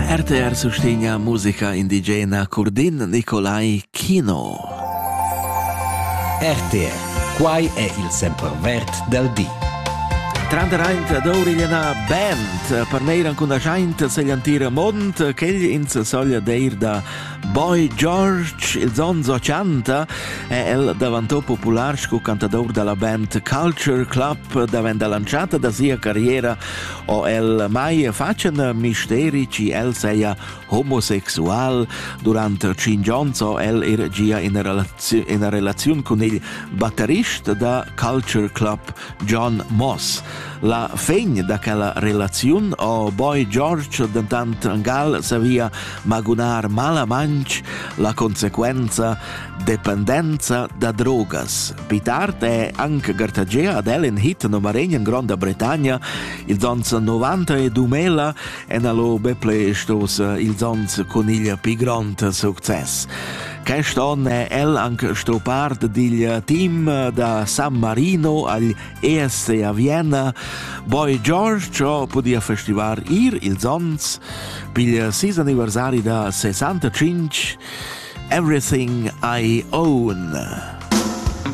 RTR sostegna musica indigena Curdin Nicolai Kino. RTR, quai è il sempervert del dì. Tranderant d'Aureliana Band, per neir ancora gente se gli antira mont, che gli in soglia deir da Boy George, il zonzo canta, è il davanto popolare scu cantador della band Culture Club, davant lanciata da sia carriera, o el mai facen misteri ci el seia homosexual, durante 5 anni el era gia in relazione con il batterista da Culture Club John Moss. La fegna da quella relazione o Boy George dentant angal savia magunar malamanch la conseguenza dipendenza da drogas. Pitard è anche Gartagea ad Ellen hit numeregna in Grande Bretagna il zons 90 e 2000 e nello beple stos il zons coniglia pi grand success. Quest'anno è anche sto parte del team da San Marino agli ESC a Vienna. Boy George podia festivare il Zons per il 6 anniversario da 65 Everything I Own.